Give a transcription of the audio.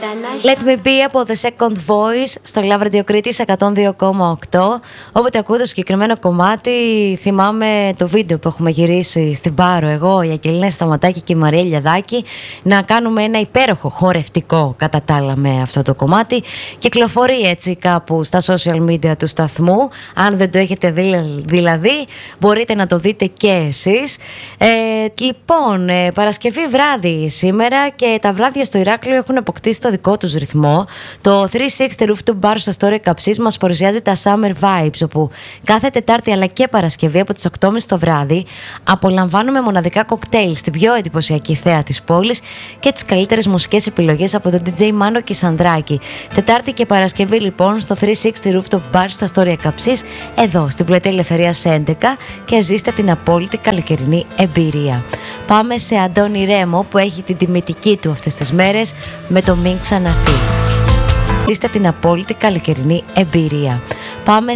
Let me be από The Second Voice στο Love Radio Κρήτης 102,8. Όποτε ακούω το συγκεκριμένο κομμάτι, θυμάμαι το βίντεο που έχουμε γυρίσει στην Πάρο, εγώ, η Αγγελίνα Σταματάκη και η Μαρία Λιαδάκη, να κάνουμε ένα υπέροχο χορευτικό κατά τα άλλα με αυτό το κομμάτι. Κυκλοφορεί έτσι κάπου στα social media του σταθμού. Αν δεν το έχετε δει, δηλαδή, μπορείτε να το δείτε και εσείς. Λοιπόν, Παρασκευή βράδυ σήμερα και τα βράδια στο Ηράκλειο έχουν αποκτήσει το δικό τους ρυθμό. Το 360 Rooftop Bar στο Astoria Καψής μας παρουσιάζει τα Summer Vibes, όπου κάθε Τετάρτη αλλά και Παρασκευή από τις 8.30 το βράδυ απολαμβάνουμε μοναδικά κοκτέιλ στην πιο εντυπωσιακή θέα της πόλης και τις καλύτερες μουσικές επιλογές από τον DJ Μάνο και Σανδράκη. Τετάρτη και Παρασκευή λοιπόν στο 360 Rooftop Bar στο Astoria Καψής, εδώ στην Πλατεία Ελευθερίας 11, και ζήστε την απόλυτη καλοκαιρινή εμπειρία. Πάμε σε Αντώνη Ρέμο που έχει την τιμητική του αυτές τις μέρες με το Μην Ξαναρθείς. Ζήστε την απόλυτη καλοκαιρινή εμπειρία. Πάμε